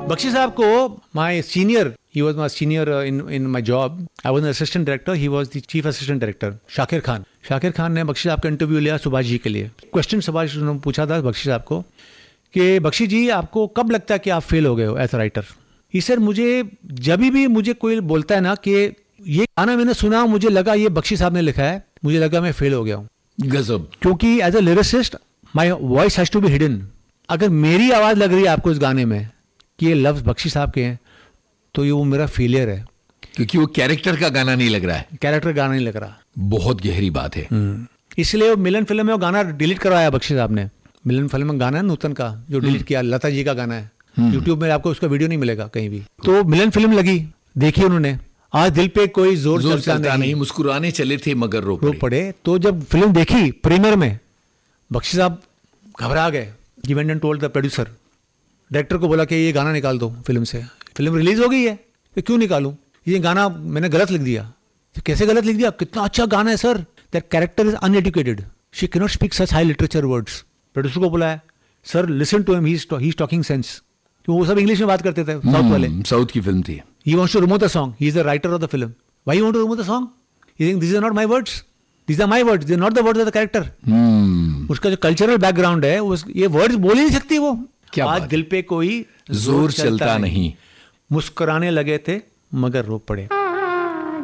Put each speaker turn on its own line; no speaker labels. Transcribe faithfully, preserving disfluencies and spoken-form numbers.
बख्शी साहब को my senior, he was my senior in in my job, I was an assistant director, he was the chief assistant director, Shakir Khan. Shakir Khan ने बख्शी साहब का interview लिया सुभाष जी के लिए। क्वेश्चन सुभाष ने पूछा था बख्शी साहब को कि बख्शी जी आपको कब लगता है कि आप फेल हो गए हो as a writer? He sir मुझे जब भी मुझे कोई बोलता है ना कि ये गाना मैंने सुना, मुझे लगा ये बख्शी साहब ने लिखा है, मुझे लगा मैं फेल हो गया हूँ।
गजब।
क्योंकि as a lyricist my voice has to be hidden. अगर मेरी आवाज लग रही है आपको इस गाने में कि ये लफ्ज बख्शी साहब के हैं, तो ये वो मेरा फेलियर है,
क्योंकि वो कैरेक्टर का गाना नहीं लग रहा है,
कैरेक्टर गाना नहीं लग रहा।
बहुत गहरी बात है।
इसलिए वो मिलन फिल्म में वो गाना डिलीट करवाया बख्शी साहब ने। मिलन फिल्म में गाना है नूतन का जो डिलीट किया, लता जी का गाना है, यूट्यूब में आपको उसका वीडियो नहीं मिलेगा कहीं भी। तो मिलन फिल्म लगी, देखी उन्होंने, आज दिल पे कोई जोर,
जोर
चलता,
चलता
नहीं,
नहीं, मुस्कुराने चले थे मगर रो
रो
पड़े।
पड़े। तो जब फिल्म देखी प्रीमियर में, बख्शी साहब घबरा गए। He went and told the producer, director को बोला कि ये गाना निकाल दो फिल्म से, फिल्म रिलीज हो गई है तो क्यों निकालूं, ये गाना मैंने गलत लिख दिया। तो कैसे गलत लिख दिया? कितना अच्छा गाना है sir, that character is uneducated, she can not speak such high literature words. Producer को बोला है sir listen to him, he is talking sense. वो सब इंग्लिश में बात करते थे, साउथ वाले।
साउथ की फिल्म थी।
He wants to remove the song. He is the writer of the film. Why you want to remove the song? He think these are not my words. These are my words. They are not the words of the character.
hmm.
उसका जो cultural background है, उस ये words बोल ही नहीं सकती वो।
क्या
आज
बात?
दिल पे कोई
जोर चलता नहीं,
मुस्कुराने लगे थे मगर रो पड़े।